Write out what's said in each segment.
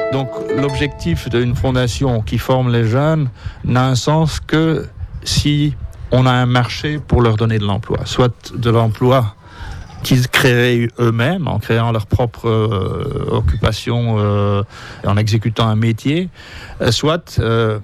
Donc l'objectif d'une fondation qui forme les jeunes n'a un sens que si on a un marché pour leur donner de l'emploi, soit de l'emploi qu'ils créeraient eux-mêmes en créant leur propre occupation, en exécutant un métier, soit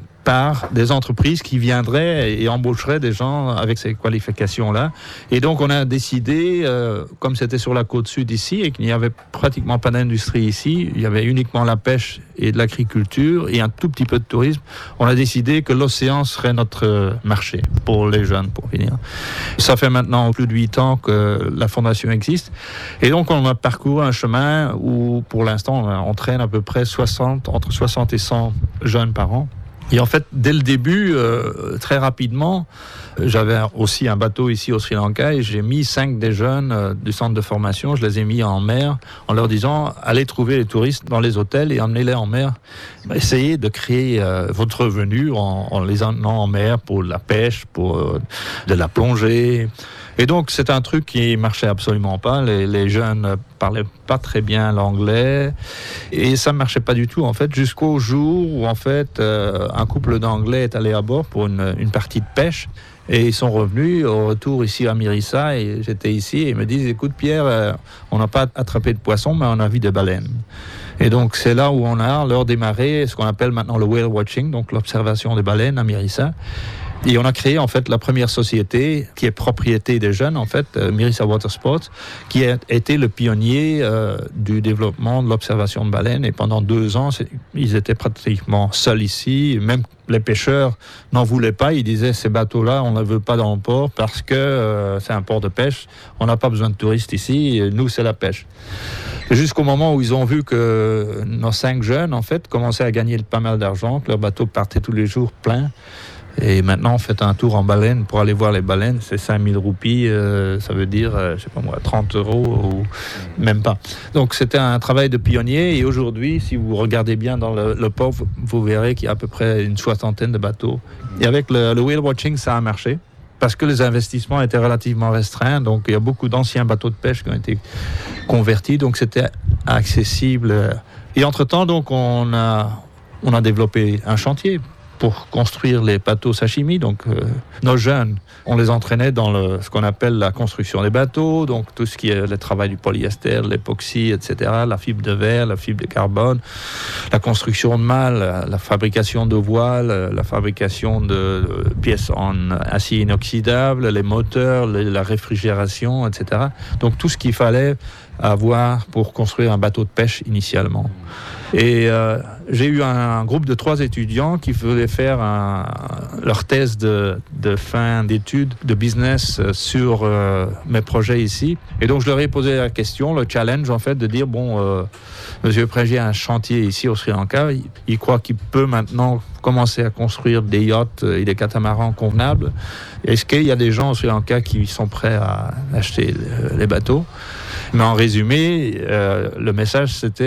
par des entreprises qui viendraient et embaucheraient des gens avec ces qualifications-là. Et donc on a décidé, comme c'était sur la côte sud ici et qu'il n'y avait pratiquement pas d'industrie ici, il y avait uniquement la pêche et de l'agriculture et un tout petit peu de tourisme, on a décidé que l'océan serait notre marché pour les jeunes, pour finir. Ça fait maintenant plus de 8 ans que la fondation existe. Et donc on a parcouru un chemin où pour l'instant on entraîne à peu près entre 60 et 100 jeunes par an. Et en fait, dès le début, très rapidement, j'avais aussi un bateau ici au Sri Lanka et j'ai mis 5 des jeunes du centre de formation, je les ai mis en mer en leur disant « Allez trouver les touristes dans les hôtels et emmenez-les en mer. Essayez de créer votre revenu en les emmenant en mer pour la pêche, pour de la plongée. » Et donc, c'est un truc qui marchait absolument pas. Les jeunes parlaient pas très bien l'anglais. Et ça marchait pas du tout, en fait, jusqu'au jour où, en fait, un couple d'Anglais est allé à bord pour une partie de pêche. Et ils sont revenus au retour ici à Mirissa. Et j'étais ici et ils me disent, écoute, Pierre, on n'a pas attrapé de poissons, mais on a vu des baleines. Et donc, c'est là où on a leur démarré ce qu'on appelle maintenant le whale watching, donc l'observation des baleines à Mirissa. Et on a créé en fait la première société qui est propriété des jeunes, en fait, Mirissa Water Sports, qui a été le pionnier du développement de l'observation de baleines. Et pendant 2 ans, ils étaient pratiquement seuls ici. Même les pêcheurs n'en voulaient pas. Ils disaient ces bateaux-là, on ne les veut pas dans le port parce que c'est un port de pêche. On n'a pas besoin de touristes ici. Et nous, c'est la pêche. Jusqu'au moment où ils ont vu que nos 5 jeunes, en fait, commençaient à gagner pas mal d'argent, que leurs bateaux partaient tous les jours pleins. Et maintenant, on fait un tour en baleine pour aller voir les baleines. C'est 5000 roupies, ça veut dire, 30 euros ou même pas. Donc, c'était un travail de pionnier. Et aujourd'hui, si vous regardez bien dans le port, vous verrez qu'il y a à peu près une 60aine de bateaux. Et avec le whale watching, ça a marché. Parce que les investissements étaient relativement restreints. Donc, il y a beaucoup d'anciens bateaux de pêche qui ont été convertis. Donc, c'était accessible. Et entre-temps, donc, on a développé un chantier pour construire les bateaux sashimi. Donc, nos jeunes, on les entraînait dans ce qu'on appelle la construction des bateaux, donc tout ce qui est le travail du polyester, l'époxy, etc., la fibre de verre, la fibre de carbone, la construction de mâles, la fabrication de voiles, la fabrication de pièces en acier inoxydable, les moteurs, la réfrigération, etc. Donc, tout ce qu'il fallait avoir pour construire un bateau de pêche initialement. Et j'ai eu un groupe de 3 étudiants qui voulaient faire leur thèse de fin d'études de business sur mes projets ici. Et donc je leur ai posé la question, le challenge en fait, de dire Monsieur Prégier a un chantier ici au Sri Lanka, il croit qu'il peut maintenant commencer à construire des yachts et des catamarans convenables. Est-ce qu'il y a des gens au Sri Lanka qui sont prêts à acheter les bateaux? Mais en résumé, le message c'était